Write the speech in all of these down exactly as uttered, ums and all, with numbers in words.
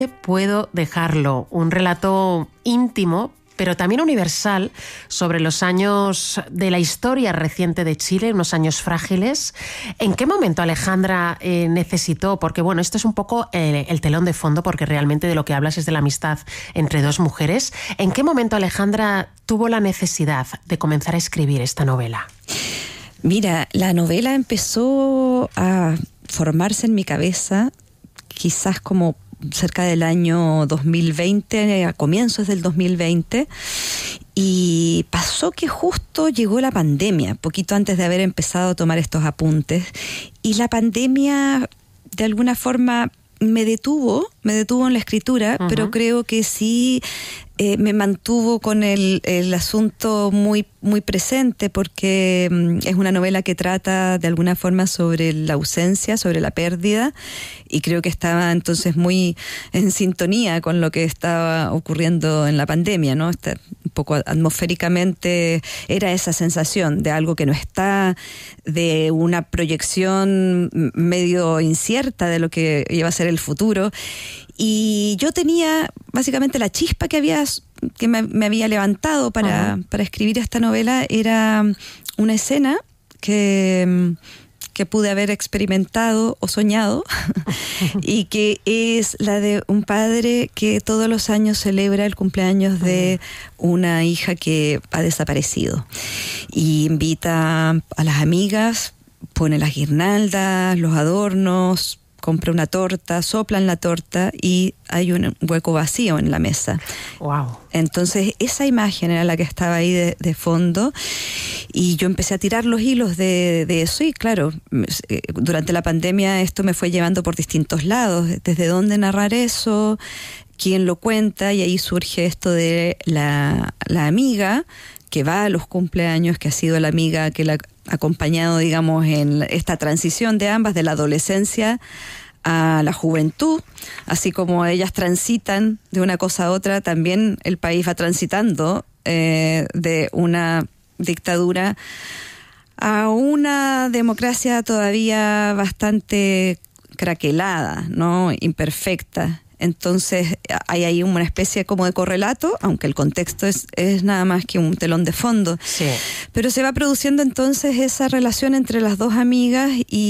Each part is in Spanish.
puedo dejarlo? Un relato íntimo, pero también universal, sobre los años de la historia reciente de Chile, unos años frágiles. ¿En qué momento Alejandra eh, necesitó? Porque bueno, esto es un poco eh, el telón de fondo, porque realmente de lo que hablas es de la amistad entre dos mujeres. ¿En qué momento Alejandra tuvo la necesidad de comenzar a escribir esta novela? Mira, la novela empezó a formarse en mi cabeza quizás como cerca del año dos mil veinte, a comienzos del dos mil veinte, y pasó que justo llegó la pandemia, poquito antes de haber empezado a tomar estos apuntes, y la pandemia de alguna forma me detuvo, me detuvo en la escritura, uh-huh. pero creo que sí eh, me mantuvo con el, el asunto muy, muy presente, porque um, es una novela que trata de alguna forma sobre la ausencia, sobre la pérdida, y creo que estaba entonces muy en sintonía con lo que estaba ocurriendo en la pandemia, ¿no? Está un poco atmosféricamente era esa sensación de algo que no está, de una proyección medio incierta de lo que iba a ser el futuro. Y yo tenía básicamente la chispa que había que me, me había levantado para, uh-huh. para escribir esta novela. Era una escena que, que pude haber experimentado o soñado y que es la de un padre que todos los años celebra el cumpleaños de una hija que ha desaparecido y invita a las amigas, pone las guirnaldas, los adornos, compra una torta, soplan la torta y hay un hueco vacío en la mesa. Wow. Entonces esa imagen era la que estaba ahí de, de fondo, y yo empecé a tirar los hilos de, de eso, y claro, durante la pandemia esto me fue llevando por distintos lados, desde dónde narrar eso, quién lo cuenta, y ahí surge esto de la, la amiga que va a los cumpleaños, que ha sido la amiga que la ha acompañado, digamos, en esta transición de ambas, de la adolescencia a la juventud. Así como ellas transitan de una cosa a otra, también el país va transitando eh, de una dictadura a una democracia todavía bastante craquelada, ¿no? Imperfecta. Entonces hay ahí una especie como de correlato, aunque el contexto es, es nada más que un telón de fondo. Sí. Pero se va produciendo entonces esa relación entre las dos amigas,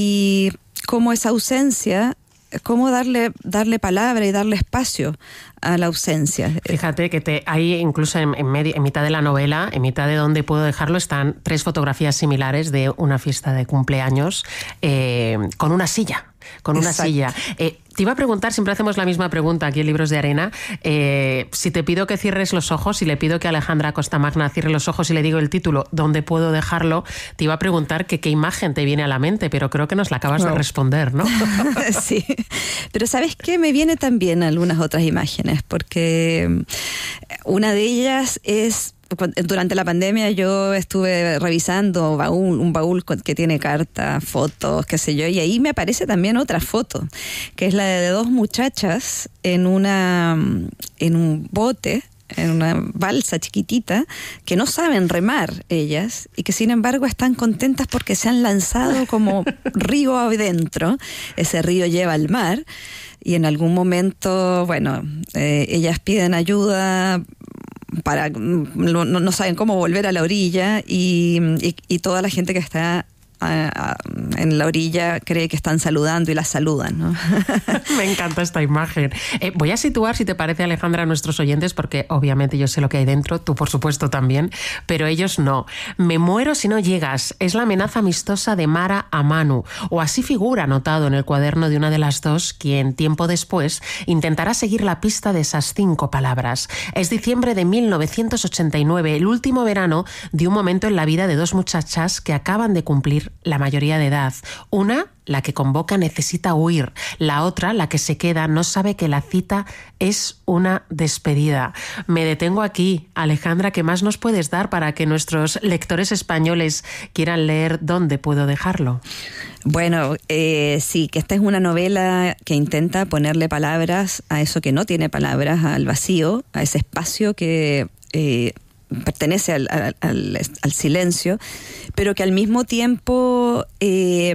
y cómo esa ausencia, cómo darle, darle palabra y darle espacio a la ausencia. Fíjate que te, hay incluso en, en, medio, en mitad de la novela, en mitad de donde puedo dejarlo, están tres fotografías similares de una fiesta de cumpleaños eh, con una silla. Con una Exacto. silla. Eh, te iba a preguntar, siempre hacemos la misma pregunta aquí en Libros de Arena, eh, si te pido que cierres los ojos, y le pido que Alejandra Costamagna cierre los ojos y le digo el título, ¿dónde puedo dejarlo? Te iba a preguntar que qué imagen te viene a la mente, pero creo que nos la acabas no. de responder, ¿no? Sí, pero ¿sabes qué? Me viene también algunas otras imágenes, porque una de ellas es... Durante la pandemia yo estuve revisando baúl, un baúl que tiene cartas, fotos, qué sé yo, y ahí me aparece también otra foto, que es la de dos muchachas en una en un bote, en una balsa chiquitita, que no saben remar ellas, y que sin embargo están contentas porque se han lanzado como río adentro. Ese río lleva al mar, y en algún momento, bueno, eh, ellas piden ayuda para no, no saben cómo volver a la orilla, y, y, y toda la gente que está a, a, en la orilla cree que están saludando y las saludan, ¿no? Me encanta esta imagen. Eh, voy a situar, si te parece, Alejandra, a nuestros oyentes, porque obviamente yo sé lo que hay dentro, tú por supuesto también, pero ellos no. Me muero si no llegas. Es la amenaza amistosa de Mara a Manu, o así figura anotado en el cuaderno de una de las dos, quien tiempo después intentará seguir la pista de esas cinco palabras. Es diciembre de mil novecientos ochenta y nueve, el último verano de un momento en la vida de dos muchachas que acaban de cumplir la mayoría de edad. Una, la que convoca, necesita huir. La otra, la que se queda, no sabe que la cita es una despedida. Me detengo aquí. Alejandra, ¿qué más nos puedes dar para que nuestros lectores españoles quieran leer ¿Dónde puedo dejarlo? Bueno, eh, sí, que esta es una novela que intenta ponerle palabras a eso que no tiene palabras, al vacío, a ese espacio que... Eh, pertenece al, al, al, al silencio, pero que al mismo tiempo eh,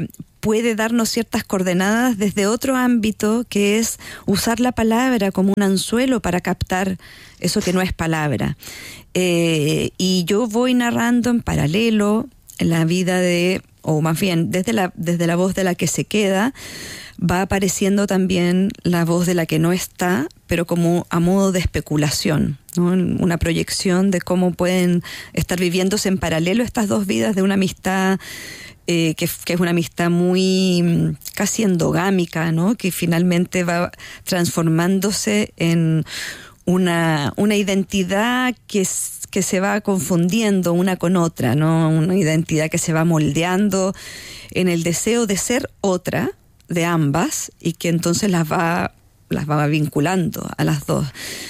puede darnos ciertas coordenadas desde otro ámbito, que es usar la palabra como un anzuelo para captar eso que no es palabra. Eh, y yo voy narrando en paralelo la vida de, o más bien desde la, desde la voz de la que se queda, va apareciendo también la voz de la que no está, pero como a modo de especulación, ¿no? Una proyección de cómo pueden estar viviéndose en paralelo estas dos vidas de una amistad eh, que, que es una amistad muy casi endogámica, ¿no? Que finalmente va transformándose en una, una identidad que es, que se va confundiendo una con otra, ¿no? Una identidad que se va moldeando en el deseo de ser otra de ambas y que entonces las va las va vinculando a las dos.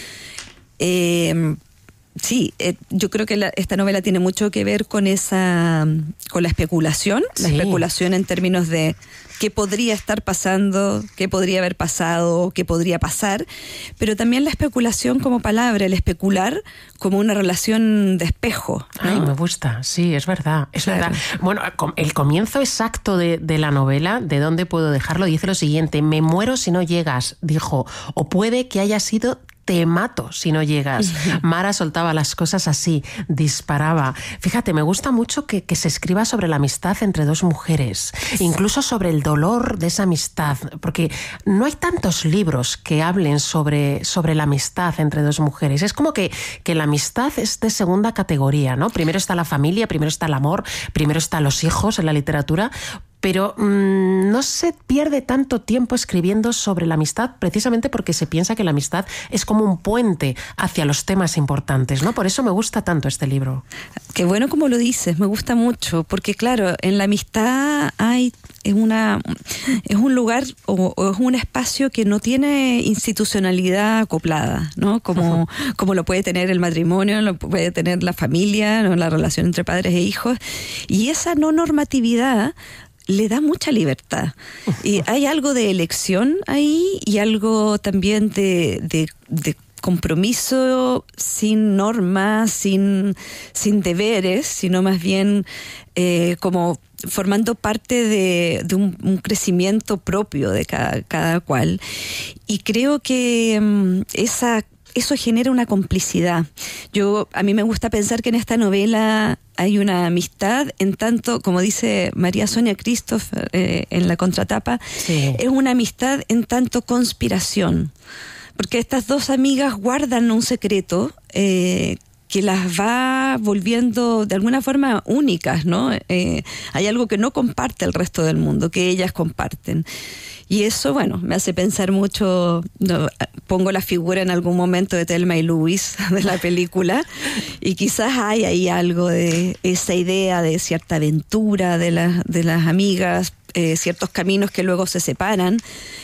Eh, sí, eh, yo creo que la, esta novela tiene mucho que ver con esa con la especulación, sí. La especulación en términos de qué podría estar pasando, qué podría haber pasado, qué podría pasar, pero también la especulación como palabra, el especular como una relación de espejo, ¿no? Ay, me gusta, sí, es verdad, es claro. verdad. Bueno, el comienzo exacto de, de la novela, ¿de dónde puedo dejarlo? Dice lo siguiente: me muero si no llegas, dijo, o puede que haya sido te mato si no llegas. Mara soltaba las cosas así, disparaba. Fíjate, me gusta mucho que, que se escriba sobre la amistad entre dos mujeres, incluso sobre el dolor de esa amistad, porque no hay tantos libros que hablen sobre, sobre la amistad entre dos mujeres. Es como que, que la amistad es de segunda categoría, ¿no? Primero está la familia, primero está el amor, primero están los hijos en la literatura, pero mmm, no se pierde tanto tiempo escribiendo sobre la amistad precisamente porque se piensa que la amistad es como un puente hacia los temas importantes, ¿no? Por eso me gusta tanto este libro. Qué bueno como lo dices, me gusta mucho, porque claro, en la amistad hay es una es un lugar o, o es un espacio que no tiene institucionalidad acoplada, ¿no? Como, uh-huh. como lo puede tener el matrimonio, lo puede tener la familia, ¿no? La relación entre padres e hijos, y esa no normatividad le da mucha libertad. Y hay algo de elección ahí y algo también de, de, de compromiso sin normas, sin, sin deberes, sino más bien eh, como formando parte de, de un, un crecimiento propio de cada, cada cual. Y creo que um, esa eso genera una complicidad. Yo, a mí me gusta pensar que en esta novela hay una amistad, en tanto, como dice María Sonia Christoph eh, en la contratapa, sí. Es una amistad en tanto conspiración. Porque estas dos amigas guardan un secreto eh, que las va volviendo de alguna forma únicas, ¿no? Eh, hay algo que no comparte el resto del mundo, que ellas comparten. Y eso, bueno, me hace pensar mucho, no, pongo la figura en algún momento de Thelma y Louise de la película, y quizás hay ahí algo de esa idea de cierta aventura de, la, de las amigas, eh, ciertos caminos que luego se separan,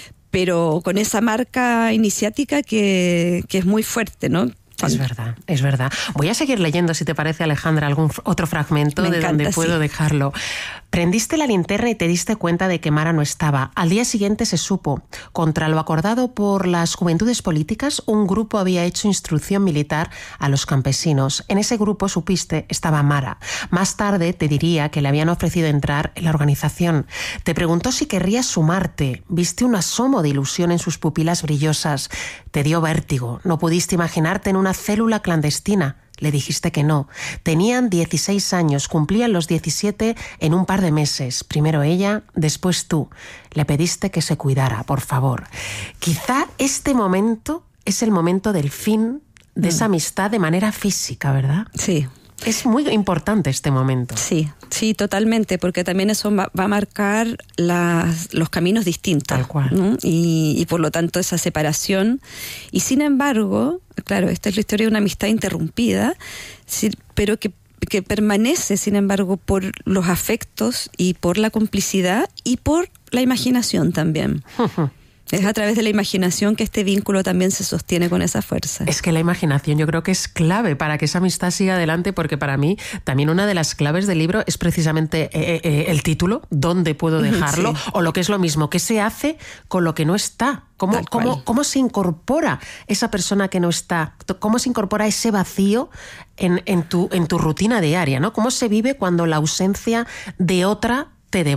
pero con esa marca iniciática que, que es muy fuerte, ¿no? Es verdad, es verdad. Voy a seguir leyendo, si te parece, Alejandra, algún otro fragmento de donde puedo dejarlo. Prendiste la linterna y te diste cuenta de que Mara no estaba. Al día siguiente se supo. Contra lo acordado por las juventudes políticas, un grupo había hecho instrucción militar a los campesinos. En ese grupo, supiste, estaba Mara. Más tarde te diría que le habían ofrecido entrar en la organización. Te preguntó si querrías sumarte. Viste un asomo de ilusión en sus pupilas brillosas. Te dio vértigo. No pudiste imaginarte en una célula clandestina. Le dijiste que no. Tenían dieciséis años, cumplían los diecisiete en un par de meses. Primero ella, después tú. Le pediste que se cuidara, por favor. Quizá este momento es el momento del fin de mm. esa amistad de manera física, ¿verdad? Sí. Es muy importante este momento. Sí, sí, totalmente, porque también eso va, va a marcar las, los caminos distintos. Tal cual. ¿no? Y, y por lo tanto esa separación. Y sin embargo, claro, esta es la historia de una amistad interrumpida, sí, pero que, que permanece, sin embargo, por los afectos y por la complicidad y por la imaginación también. Es a través de la imaginación que este vínculo también se sostiene con esa fuerza. Es que la imaginación yo creo que es clave para que esa amistad siga adelante, porque para mí también una de las claves del libro es precisamente eh, eh, el título, ¿dónde puedo dejarlo? Sí. O lo que es lo mismo, ¿qué se hace con lo que no está? ¿Cómo, cómo, ¿Cómo se incorpora esa persona que no está? ¿Cómo se incorpora ese vacío en, en, tu, en tu rutina diaria, ¿no? ¿Cómo se vive cuando la ausencia de otra te devora?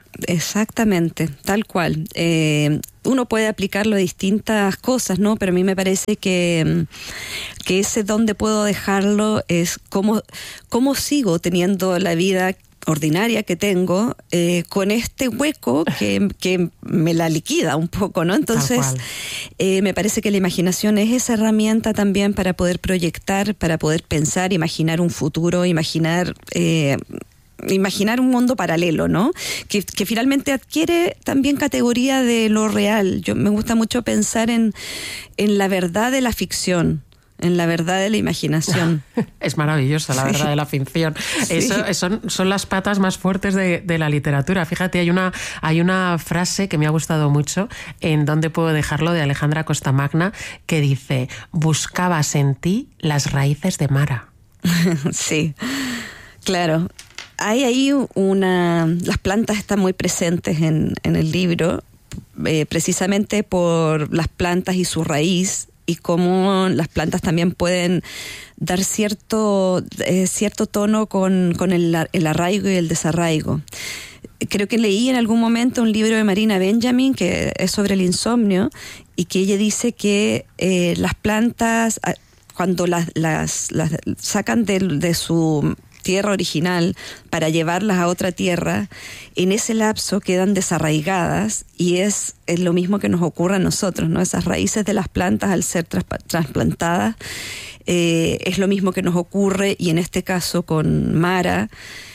Exactamente, tal cual. Eh, uno puede aplicarlo a distintas cosas, ¿no? Pero a mí me parece que, que ese dónde puedo dejarlo es cómo, cómo sigo teniendo la vida ordinaria que tengo eh, con este hueco que, que me la liquida un poco, ¿no? Entonces, eh, me parece que la imaginación es esa herramienta también para poder proyectar, para poder pensar, imaginar un futuro, imaginar... Eh, imaginar un mundo paralelo, ¿no? Que, que finalmente adquiere también categoría de lo real. Yo me gusta mucho pensar en, en la verdad de la ficción, en la verdad de la imaginación. Es maravillosa la sí. verdad de la ficción. Sí. Eso son, son las patas más fuertes de, de la literatura. Fíjate, hay una, hay una frase que me ha gustado mucho en ¿Dónde puedo dejarlo?, de Alejandra Costamagna, que dice: buscabas en ti las raíces de Mara. Sí, claro. Hay ahí una... Las plantas están muy presentes en, en el libro, eh, precisamente por las plantas y su raíz, y cómo las plantas también pueden dar cierto, eh, cierto tono con, con el, el arraigo y el desarraigo. Creo que leí en algún momento un libro de Marina Benjamin que es sobre el insomnio, y que ella dice que eh, las plantas, cuando las, las, las sacan de, de su... tierra original para llevarlas a otra tierra, en ese lapso quedan desarraigadas, y es, es lo mismo que nos ocurre a nosotros, ¿no? Esas raíces de las plantas, al ser tras, trasplantadas, eh, es lo mismo que nos ocurre, y en este caso con Mara,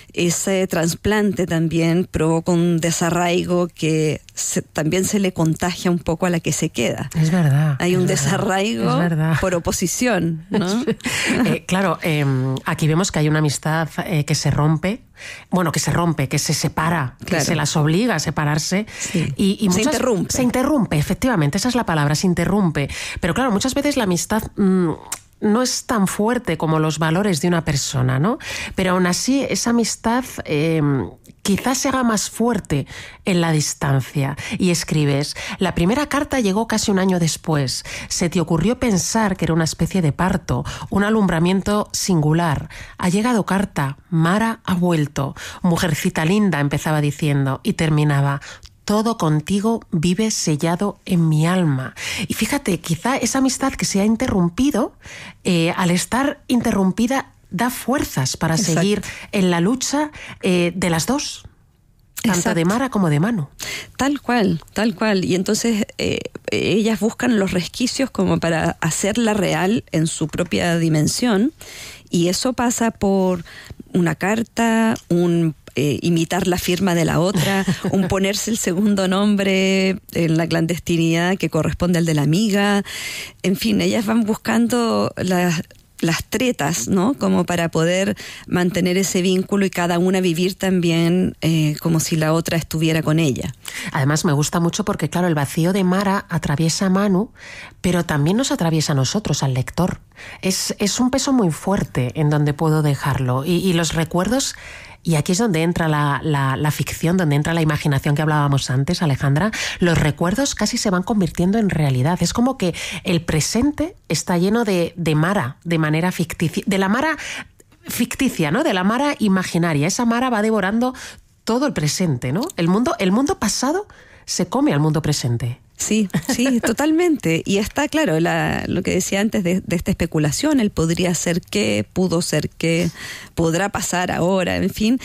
ese trasplante también provoca un desarraigo que se, también se le contagia un poco a la que se queda. Es verdad. Hay un verdad, desarraigo por oposición, ¿no? eh, claro, eh, aquí vemos que hay una amistad eh, que se rompe, bueno, que se rompe, que se separa, claro. que se las obliga a separarse. Sí. Y, y muchas, se interrumpe. Se interrumpe, efectivamente, esa es la palabra, se interrumpe. Pero claro, muchas veces la amistad... Mmm, no es tan fuerte como los valores de una persona, ¿no? Pero aún así, esa amistad eh, quizás se haga más fuerte en la distancia. Y escribes: la primera carta llegó casi un año después. Se te ocurrió pensar que era una especie de parto, un alumbramiento singular. Ha llegado carta, Mara ha vuelto. Mujercita linda, empezaba diciendo, y terminaba: todo contigo vive sellado en mi alma. Y fíjate, quizá esa amistad que se ha interrumpido, eh, al estar interrumpida, da fuerzas para Exacto. seguir en la lucha eh, de las dos. Tanto Exacto. de Mara como de Manu. Tal cual, tal cual. Y entonces eh, ellas buscan los resquicios como para hacerla real en su propia dimensión. Y eso pasa por una carta, un Eh, imitar la firma de la otra, un ponerse el segundo nombre en la clandestinidad que corresponde al de la amiga. En fin, ellas van buscando las, las tretas, ¿no? Como para poder mantener ese vínculo y cada una vivir también eh, como si la otra estuviera con ella. Además, me gusta mucho porque, claro, el vacío de Mara atraviesa a Manu, pero también nos atraviesa a nosotros, al lector. Es, es un peso muy fuerte en donde puedo dejarlo. Y, y los recuerdos... Y aquí es donde entra la, la, la ficción, donde entra la imaginación que hablábamos antes, Alejandra. Los recuerdos casi se van convirtiendo en realidad. Es como que el presente está lleno de, de Mara, de manera ficticia, de la Mara ficticia, ¿no? De la Mara imaginaria. Esa Mara va devorando todo el presente, ¿no? El mundo, el mundo pasado se come al mundo presente. Sí, sí, totalmente. Y está claro, la, lo que decía antes de, de esta especulación, el podría ser qué, pudo ser qué, podrá pasar ahora, en fin.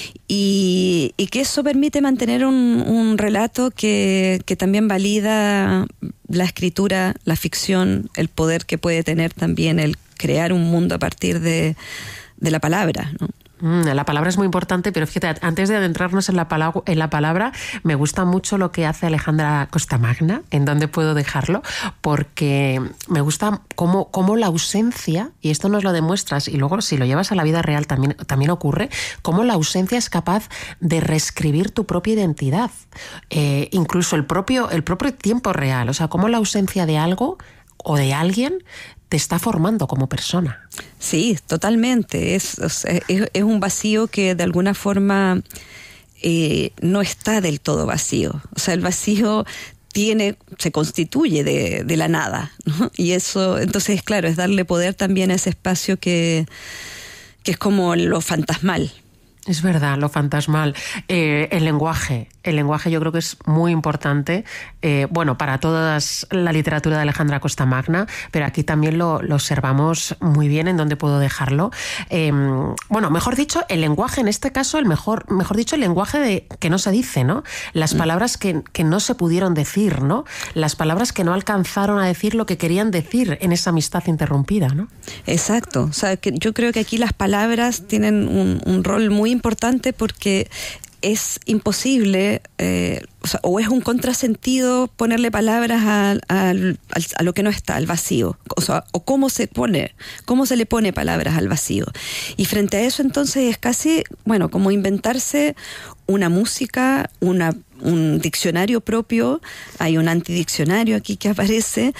Y, y que eso permite mantener un, un relato que, que también valida la escritura, la ficción, el poder que puede tener también el crear un mundo a partir de, de la palabra, ¿no? La palabra es muy importante, pero fíjate, antes de adentrarnos en la, palabra, en la palabra, me gusta mucho lo que hace Alejandra Costamagna, en dónde puedo dejarlo, porque me gusta cómo, cómo la ausencia, y esto nos lo demuestras, y luego si lo llevas a la vida real también, también ocurre, cómo la ausencia es capaz de reescribir tu propia identidad, eh, incluso el propio, el propio tiempo real, o sea, cómo la ausencia de algo o de alguien te está formando como persona. Sí, totalmente. Es, o sea, es, es un vacío que de alguna forma eh, no está del todo vacío. O sea, el vacío tiene, se constituye de, de la nada, ¿no? Y eso, entonces, claro, es darle poder también a ese espacio que, que es como lo fantasmal. Es verdad, lo fantasmal. Eh, el lenguaje. El lenguaje yo creo que es muy importante, eh, bueno, para toda la literatura de Alejandra Costamagna, pero aquí también lo, lo observamos muy bien en dónde puedo dejarlo. Eh, bueno, mejor dicho, el lenguaje, en este caso, el mejor, mejor dicho, el lenguaje de que no se dice, ¿no? Las palabras que, que no se pudieron decir, ¿no? Las palabras que no alcanzaron a decir lo que querían decir en esa amistad interrumpida, ¿no? Exacto. O sea, que yo creo que aquí las palabras tienen un, un rol muy importante porque es imposible, eh, o, sea, o es un contrasentido ponerle palabras a, a, a lo que no está, al vacío, o sea, o cómo se pone, cómo se le pone palabras al vacío. Y frente a eso entonces es casi, bueno, como inventarse una música, una un diccionario propio, hay un antidiccionario aquí que aparece,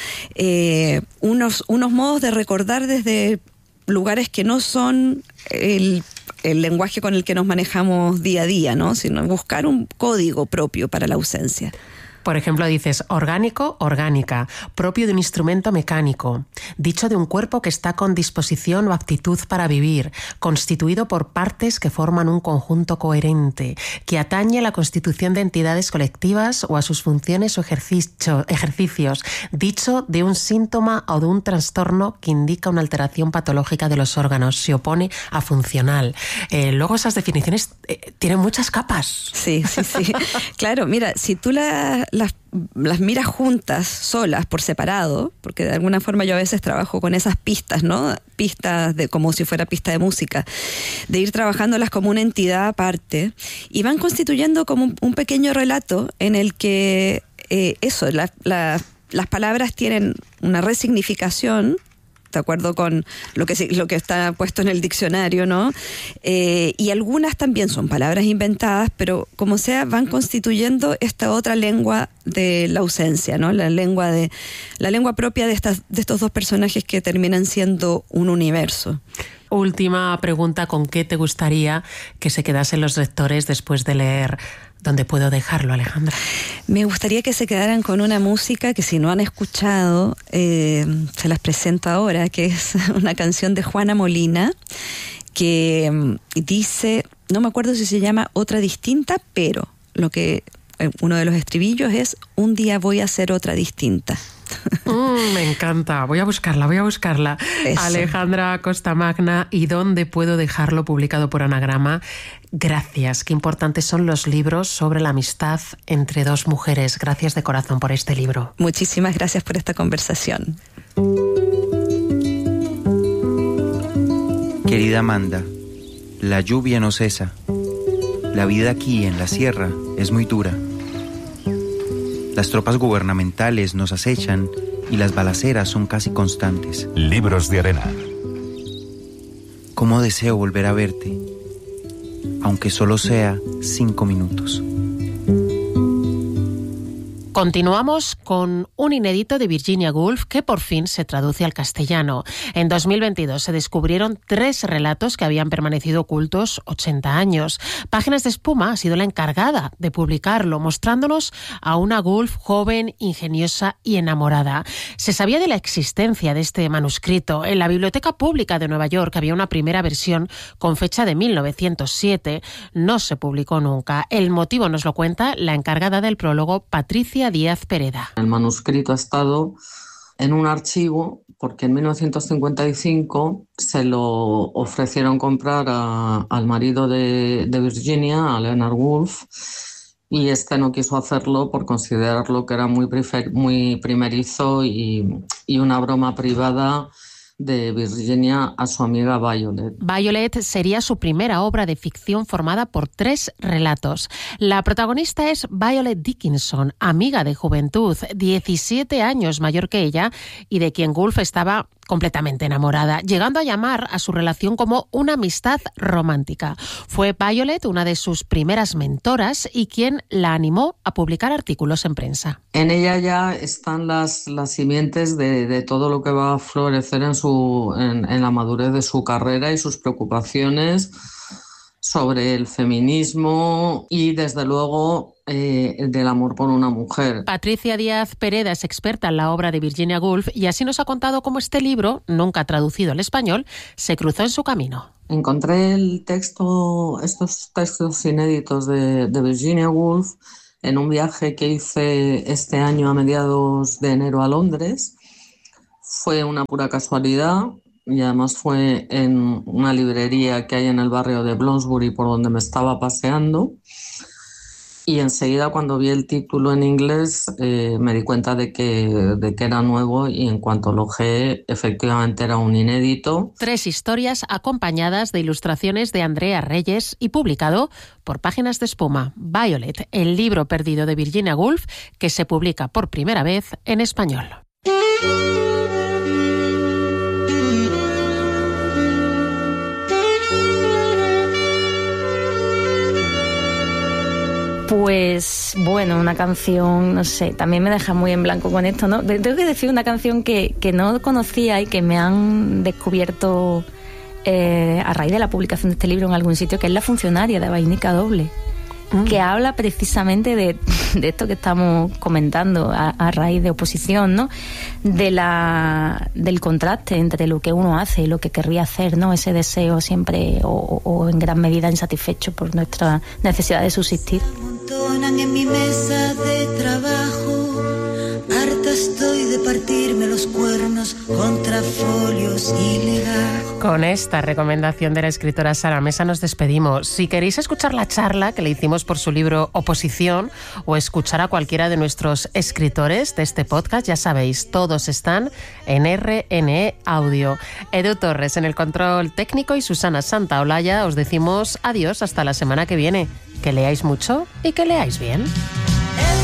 eh, unos, unos modos de recordar desde lugares que no son el el lenguaje con el que nos manejamos día a día, ¿no? Sino buscar un código propio para la ausencia. Por ejemplo, dices orgánico, orgánica, propio de un instrumento mecánico, dicho de un cuerpo que está con disposición o aptitud para vivir, constituido por partes que forman un conjunto coherente, que atañe a la constitución de entidades colectivas o a sus funciones o ejercicio, ejercicios, dicho de un síntoma o de un trastorno que indica una alteración patológica de los órganos, se opone a funcional. Eh, luego esas definiciones eh, tienen muchas capas. Sí, sí, sí. Claro, mira, si tú la Las, las miras juntas, solas, por separado, porque de alguna forma yo a veces trabajo con esas pistas, ¿no? Pistas de como si fuera pista de música, de ir trabajándolas como una entidad aparte, y van constituyendo como un, un pequeño relato en el que eh, eso, la, la, las palabras tienen una resignificación, de acuerdo con lo que, lo que está puesto en el diccionario, ¿no? Eh, y algunas también son palabras inventadas, pero como sea, van constituyendo esta otra lengua de la ausencia, ¿no? La lengua de la lengua propia de estas de estos dos personajes que terminan siendo un universo. Última pregunta, ¿con qué te gustaría que se quedasen los lectores después de leer ¿Dónde puedo dejarlo, Alejandra? Me gustaría que se quedaran con una música que si no han escuchado, eh, se las presento ahora, que es una canción de Juana Molina, que dice, no me acuerdo si se llama Otra Distinta, pero lo que uno de los estribillos es Un día voy a ser otra distinta. Mm, me encanta, voy a buscarla, voy a buscarla. Eso. Alejandra Costamagna, ¿y dónde puedo dejarlo? Publicado por Anagrama. Gracias, qué importantes son los libros sobre la amistad entre dos mujeres. Gracias de corazón por este libro. Muchísimas gracias por esta conversación. Querida Amanda, la lluvia no cesa. La vida aquí en la sierra es muy dura. Las tropas gubernamentales nos acechan y las balaceras son casi constantes. Libros de Arena. Cómo deseo volver a verte, aunque solo sea cinco minutos. Continuamos con un inédito de Virginia Woolf que por fin se traduce al castellano. En dos mil veintidós se descubrieron tres relatos que habían permanecido ocultos ochenta años. Páginas de Espuma ha sido la encargada de publicarlo, mostrándonos a una Woolf joven, ingeniosa y enamorada. Se sabía de la existencia de este manuscrito. En la Biblioteca Pública de Nueva York había una primera versión con fecha de mil novecientos siete. No se publicó nunca. El motivo nos lo cuenta la encargada del prólogo, Patricia Díaz Pereda. El manuscrito ha estado en un archivo porque en mil novecientos cincuenta y cinco se lo ofrecieron comprar a, al marido de, de Virginia, a Leonard Woolf, y este no quiso hacerlo por considerarlo que era muy, prefer, muy primerizo y, y una broma privada de Virginia a su amiga Violet. Violet sería su primera obra de ficción formada por tres relatos. La protagonista es Violet Dickinson, amiga de juventud, diecisiete años mayor que ella y de quien Woolf estaba completamente enamorada, llegando a llamar a su relación como una amistad romántica. Fue Violet una de sus primeras mentoras y quien la animó a publicar artículos en prensa. En ella ya están las, las simientes de, de todo lo que va a florecer en, su, en, en la madurez de su carrera y sus preocupaciones sobre el feminismo y, desde luego, eh, del amor por una mujer. Patricia Díaz Pereda es experta en la obra de Virginia Woolf y así nos ha contado cómo este libro, nunca traducido al español, se cruzó en su camino. Encontré el texto, estos textos inéditos de, de Virginia Woolf en un viaje que hice este año a mediados de enero a Londres. Fue una pura casualidad y además fue en una librería que hay en el barrio de Bloomsbury por donde me estaba paseando. Y enseguida, cuando vi el título en inglés, eh, me di cuenta de que, de que era nuevo y en cuanto lo ojeé, efectivamente era un inédito. Tres historias acompañadas de ilustraciones de Andrea Reyes y publicado por Páginas de Espuma. Violet, el libro perdido de Virginia Woolf, que se publica por primera vez en español. Pues bueno, una canción, no sé, también me deja muy en blanco con esto, ¿no? Tengo que decir una canción que, que no conocía y que me han descubierto eh, a raíz de la publicación de este libro en algún sitio, que es La funcionaria de Vainica Doble, mm. que habla precisamente de, de esto que estamos comentando a, a raíz de oposición, ¿no? De la, del contraste entre lo que uno hace y lo que querría hacer, ¿no? Ese deseo siempre o, o en gran medida insatisfecho por nuestra necesidad de subsistir. En mi mesa de trabajo, harta estoy de partirme los cuernos contra folios y legar. Con esta recomendación de la escritora Sara Mesa nos despedimos. Si queréis escuchar la charla que le hicimos por su libro Oposición o escuchar a cualquiera de nuestros escritores de este podcast, ya sabéis, todos están en R N E Audio. Edu Torres en el control técnico y Susana Santaolalla, os decimos adiós hasta la semana que viene. Que leáis mucho y que leáis bien.